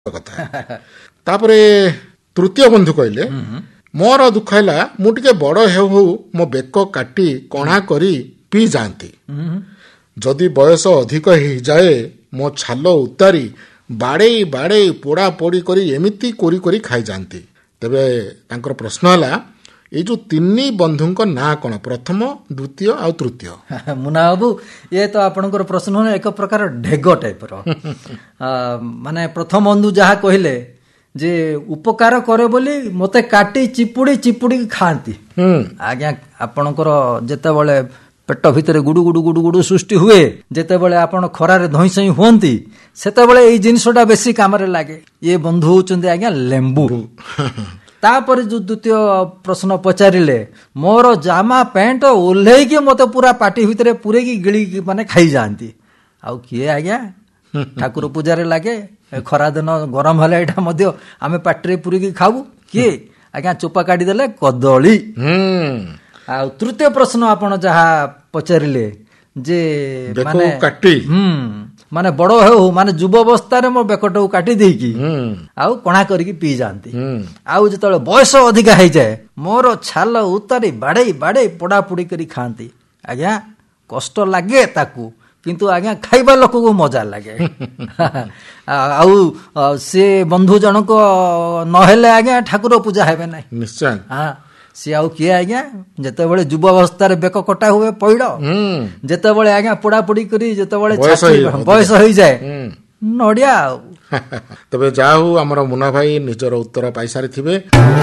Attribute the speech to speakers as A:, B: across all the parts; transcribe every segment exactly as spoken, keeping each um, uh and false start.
A: କଥା। ତାପରେ ତୃତୀୟ ବନ୍ଧୁ କହିଲେ ମୋର ଦୁଃଖ ହେଲା ମୁଁ ଟିକେ ବଡ଼ ହେଉ ହେଉ ମୋ ବେକ କାଟି କଣା କରି ପିଇ ଯାଆନ୍ତି। ଯଦି ବୟସ ଅଧିକ ହେଇଯାଏ ମୋ ଛାଲ ଉତାରି ବାଡ଼େଇ ବାଡ଼େଇ ପୋଡ଼ା ପୋଡ଼ି କରି ଏମିତି କୋରି କରି ଖାଇଯାଆନ୍ତି। ତେବେ ତାଙ୍କର ପ୍ରଶ୍ନ ହେଲା ଏଇ ଯୋଉ ତିନି ବନ୍ଧୁଙ୍କ ନାଁ କ'ଣ? ପ୍ରଥମ, ଦ୍ୱିତୀୟ ଆଉ ତୃତୀୟ।
B: ମୁନା ବାବୁ, ଇଏ ତ ଆପଣଙ୍କର ପ୍ରଶ୍ନ ଏକ ପ୍ରକାର ଢେଗ ଟାଇପର। ମାନେ ପ୍ରଥମ ବନ୍ଧୁ ଯାହା କହିଲେ ଯେ ଉପକାର କରେ ବୋଲି ମତେ କାଟି ଚିପୁଡ଼ି ଚିପୁଡ଼ି ଖାଆନ୍ତି। ଆଜ୍ଞା, ଆପଣଙ୍କର ଯେତେବେଳେ ପେଟ ଭିତରେ ଗୁଡୁ ଗୁଡୁ ଗୁଡୁ ଗୁଡୁ ସୃଷ୍ଟି ହୁଏ, ଯେତେବେଳେ ଆପଣ ଖରାରେ ଧଇଁ ସଇଁ ହୁଅନ୍ତି, ସେତେବେଳେ ଏଇ ଜିନିଷଟା ବେଶୀ କାମରେ ଲାଗେ। ଇଏ ବନ୍ଧୁ ହଉଛନ୍ତି ଆଜ୍ଞା ଲେମ୍ବୁ। ତାପରେ ଯୋଉ ଦ୍ୱିତୀୟ ପ୍ରଶ୍ନ ପଚାରିଲେ ମୋର ଜାମା ପ୍ୟାଣ୍ଟ ଓହ୍ଲେଇକି ମତେ ପୁରା ପାଟି ଭିତରେ ପୁରେଇକି ଗିଳିକି ମାନେ ଖାଇଯାଆନ୍ତି। ଆଉ କିଏ ଆଜ୍ଞା? ଠାକୁର ପୂଜାରେ ଲାଗେ, ଖରାଦିନ ଗରମ ହେଲେ ଏଇଟା ମଧ୍ୟ ଆମେ ପାଟିରେ ପୁରେଇକି ଖାଉ। କିଏ ଆଜ୍ଞା? ଚୋପା କାଟିଦେଲେ କଦଳୀ। ଆଉ ତୃତୀୟ ପ୍ରଶ୍ନ ଆପଣ ଯାହା ପଚାରିଲେ ଯେ ମାନେ ହୁଁ ମାନେ ବଡ ହେଉ ମାନେ ଯୁବାବସ୍ଥାରେ ମୋ ବେକଟାକୁ କାଟି ଦେଇକି ଆଉ କଣା କରିକି ପିଇ ଯାଆନ୍ତି। ଆଉ ଯେତେବେଳେ ବୟସ ଅଧିକା ହେଇଯାଏ ମୋର ଛାଲ ଉତାରି ବାଡେଇ ବାଡେଇ ପୋଡା ପୋଡି କରି ଖାଆନ୍ତି। ଆଜ୍ଞା, କଷ୍ଟ ଲାଗେ ତାକୁ, କିନ୍ତୁ ଆଜ୍ଞା ଖାଇବା ଲୋକକୁ ମଜା ଲାଗେ। ଆଉ ସେ ବନ୍ଧୁ ଜଣକ ନହେଲେ ଆଜ୍ଞା ଠାକୁର ପୂଜା ହେବେ ନାହିଁ।
A: ନିଶ୍ଚୟ।
B: ହଁ, ସିଏ ଆଉ କିଏ ଆଜ୍ଞା? ଯେତେବେଳେ ଯୁବାବସ୍ଥାରେ ବେକ କଟା ହୁଏ ପଇଡ, ଯେତେବେଳେ ଆଜ୍ଞା ପୋଡା ପୋଡି କରି ଯେତେବେଳେ ବୟସ ହେଇଯାଏ ନଡିଆ। ଆଉ
A: ତେବେ ଯାହା ହଉ ଆମର ମୁନା ଭାଇ ନିଜର ଉତ୍ତର ପାଇସାରିଥିବେ।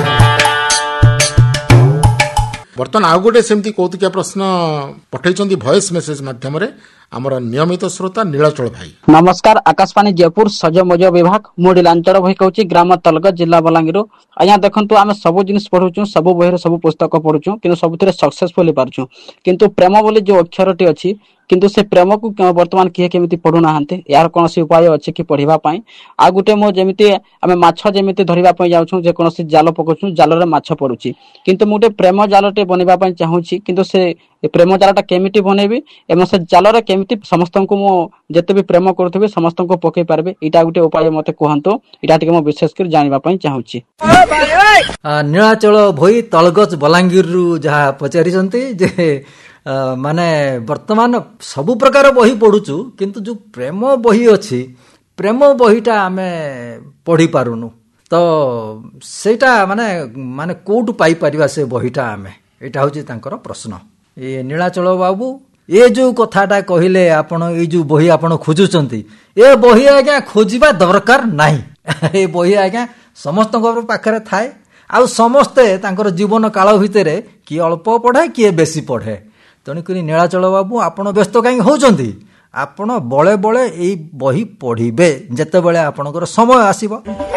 A: ବର୍ତ୍ତମାନ ଆଉ ଗୋଟେ ସେମିତି କୌତୁକିଆ ପ୍ରଶ୍ନ ପଠେଇଛନ୍ତି ଭଏସ ମେସେଜ ମାଧ୍ୟମରେ ଆମର ନିୟମିତ ଶ୍ରୋତା ନୀଳାଚଳ ଭାଇ।
C: ନମସ୍କାର, ଆକାଶବାଣୀ ଜୟପୁର ସଜ ମଜ ବିଭାଗ, ମୁଁ ନୀଳାଞ୍ଚଳ ଭାଇ କହୁଛି, ଗ୍ରାମ ତଲଗତ, ଜିଲ୍ଲା ବଲାଙ୍ଗୀର। ଆଜ୍ଞା ଦେଖନ୍ତୁ, ଆମେ ସବୁ ଜିନିଷ ପଢୁଛୁ, ସବୁ ବହିରେ ସବୁ ପୁସ୍ତକ ପଢୁଛୁ, କିନ୍ତୁ ସବୁଥିରେ ସକ୍ସେସଫୁଲ ହେଇପାରୁଛୁ, କିନ୍ତୁ ପ୍ରେମ ବୋଲି ଯୋଉ ଅକ୍ଷରଟି ଅଛି, କିନ୍ତୁ ସେ ପ୍ରେମକୁ ବର୍ତ୍ତମାନ କିଏ କେମିତି ପଢୁନାହାନ୍ତି। ଏହାର କୌଣସି ଉପାୟ ଅଛି କି ପଢିବା ପାଇଁ? ଆଉ ଗୋଟେ, ମୁଁ ଯେମିତି ଆମେ ମାଛ ଯେମିତି ଧରିବା ପାଇଁ ଯାଉଛୁ, ଯେକୌଣସି ଜାଲ ପକାଉଛୁ, ଜାଲରେ ମାଛ ପଡୁଛି, କିନ୍ତୁ ମୁଁ ଗୋଟେ ପ୍ରେମ ଜାଲଟେ ବନେଇବା ପାଇଁ ଚାହୁଁଛି, କିନ୍ତୁ ସେ ପ୍ରେମ ଜାଲଟା କେମିତି ବନେଇବି ଏବଂ ସେ ଜାଲରେ କେମିତି ସମସ୍ତଙ୍କୁ ମୁଁ ଯେତେ ବି ପ୍ରେମ କରୁଥିବି ସମସ୍ତଙ୍କୁ ପକେଇ ପାରିବି, ଏଇଟା ଗୋଟେ ଉପାୟ ମତେ କୁହନ୍ତୁ। ଏଇଟା ଟିକେ ମୁଁ ବିଶେଷ କରି ଜାଣିବା ପାଇଁ ଚାହୁଁଛି।
B: ନୀଳାଚଳ ଭୋଇ ତଳଗଛ ବଲାଙ୍ଗୀରରୁ ଯାହା ପଚାରିଛନ୍ତି ଯେ ମାନେ ବର୍ତ୍ତମାନ ସବୁ ପ୍ରକାର ବହି ପଢୁଛୁ, କିନ୍ତୁ ଯୋଉ ପ୍ରେମ ବହି ଅଛି, ପ୍ରେମ ବହିଟା ଆମେ ପଢି ପାରୁନୁ, ତ ସେଇଟା ମାନେ ମାନେ କୋଉଠୁ ପାଇପାରିବା ସେ ବହିଟା ଆମେ? ଏଇଟା ହଉଛି ତାଙ୍କର ପ୍ରଶ୍ନ। ଏ ନୀଳାଚଳ ବାବୁ, ଏ ଯୋଉ କଥାଟା କହିଲେ ଆପଣ, ଏଇ ଯୋଉ ବହି ଆପଣ ଖୋଜୁଛନ୍ତି, ଏ ବହି ଆଜ୍ଞା ଖୋଜିବା ଦରକାର ନାହିଁ। ଏ ବହି ଆଜ୍ଞା ସମସ୍ତଙ୍କ ପାଖରେ ଥାଏ, ଆଉ ସମସ୍ତେ ତାଙ୍କର ଜୀବନ କାଳ ଭିତରେ କିଏ ଅଳ୍ପ ପଢେ, କିଏ ବେଶୀ ପଢେ। ତେଣୁକରି ନୀଳାଚଳ ବାବୁ, ଆପଣ ବ୍ୟସ୍ତ କାହିଁକି ହଉଛନ୍ତି? ଆପଣ ବଳେ ବଳେ ଏଇ ବହି ପଢିବେ ଯେତେବେଳେ ଆପଣଙ୍କର ସମୟ ଆସିବ।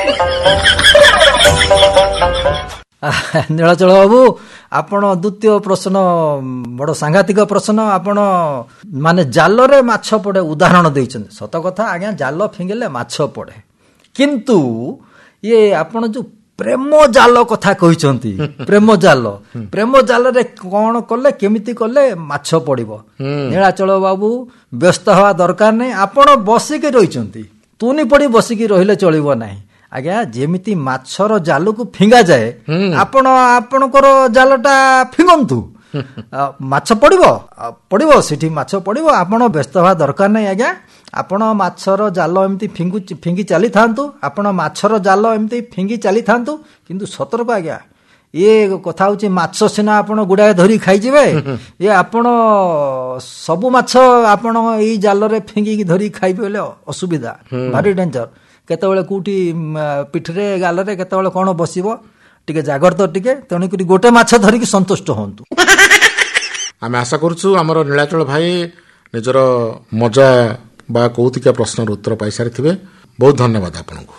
B: ନୀଳାଚଳ ବାବୁ, ଆପଣ ଦ୍ୱିତୀୟ ପ୍ରଶ୍ନ ବଡ ସାଂଘାତିକ ପ୍ରଶ୍ନ। ଆପଣ ମାନେ ଜାଲରେ ମାଛ ପଡେ ଉଦାହରଣ ଦେଇଛନ୍ତି। ସତ କଥା ଆଜ୍ଞା, ଜାଲ ଫିଙ୍ଗିଲେ ମାଛ ପଡେ, କିନ୍ତୁ ଇଏ ଆପଣ ଯୋଉ ପ୍ରେମ ଜାଲ କଥା କହିଛନ୍ତି, ପ୍ରେମ ଜାଲ, ପ୍ରେମ ଜାଲରେ କଣ କଲେ, କେମିତି କଲେ ମାଛ ପଡିବ? ନୀଳାଚଳ ବାବୁ, ବ୍ୟସ୍ତ ହବା ଦରକାର ନାହିଁ। ଆପଣ ବସିକି ରହିଛନ୍ତି, ତୁନି ପଡି ବସିକି ରହିଲେ ଚଳିବ ନାହିଁ। ଆଜ୍ଞା, ଯେମିତି ମାଛର ଜାଲକୁ ଫିଙ୍ଗା ଯାଏ, ଆପଣ ଆପଣଙ୍କର ଜାଲଟା ଫିଙ୍ଗନ୍ତୁ, ମାଛ ପଡିବ ପଡିବ ସେଠି ମାଛ ପଡିବ। ଆପଣ ବ୍ୟସ୍ତ ହବା ଦରକାର ନାହିଁ ଆଜ୍ଞା। ଆପଣ ମାଛର ଜାଲ ଏମିତି ଫିଙ୍ଗୁ ଫିଙ୍ଗି ଚାଲିଥାନ୍ତୁ, ଆପଣ ମାଛର ଜାଲ ଏମିତି ଫିଙ୍ଗି ଚାଲିଥାନ୍ତୁ, କିନ୍ତୁ ସତର୍କ ଆଜ୍ଞା, ଇଏ କଥା ହଉଛି ମାଛ ସିନା ଆପଣ ଗୁଡାଏ ଧରି ଖାଇଯିବେ, ଇଏ ଆପଣ ସବୁ ମାଛ ଆପଣ ଏଇ ଜାଲରେ ଫିଙ୍ଗିକି ଧରି ଖାଇବେ ବୋଲେ ଅସୁବିଧା, ଭାରି ଡେଞ୍ଜର। କେତେବେଳେ କୋଉଠି ପିଠିରେ ଗାଲରେ କେତେବେଳେ କଣ ବସିବ, ଟିକେ ଜାଗ୍ରତ ଟିକେ। ତେଣୁକରି ଗୋଟେ ମାଛ ଧରିକି ସନ୍ତୁଷ୍ଟ ହୁଅନ୍ତୁ।
A: ଆମେ ଆଶା କରୁଛୁ ଆମର ନୀଳାଚଳ ଭାଇ ନିଜର ମଜା ବା କୌତୁକିଆ ପ୍ରଶ୍ନର ଉତ୍ତର ପାଇସାରିଥିବେ। ବହୁତ ଧନ୍ୟବାଦ ଆପଣଙ୍କୁ।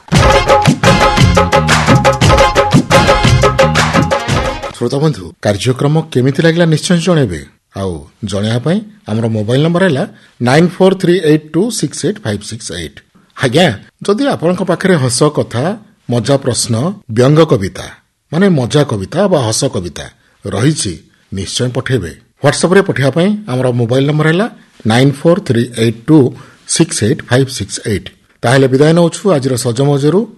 A: ଶ୍ରୋତାବନ୍ଧୁ, କାର୍ଯ୍ୟକ୍ରମ କେମିତି ଲାଗିଲା ନିଶ୍ଚୟ ଜଣେଇବେ। ଆଉ ଜଣେଇବା ପାଇଁ ଆମର ମୋବାଇଲ ନମ୍ବର ହେଲା nine four three eight two six eight five six eight. ଆଜ୍ଞା, ଯଦି ଆପଣଙ୍କ ପାଖରେ ହସ କଥା, ମଜା ପ୍ରଶ୍ନ, ବ୍ୟଙ୍ଗ କବିତା ମାନେ ମଜା କବିତା ବା ହସ କବିତା ରହିଛି, ନିଶ୍ଚୟ ପଠେଇବେ। ହ୍ୱାଟ୍ସଆପ୍ରେ ପଠାଇବା ପାଇଁ ଆମର ମୋବାଇଲ ନମ୍ବର ହେଲା nine four three eight two six eight five six eight. ତାହେଲେ ବିଦାୟ ନେଉଛୁ ଆଜିର ସଜମଜରୁ।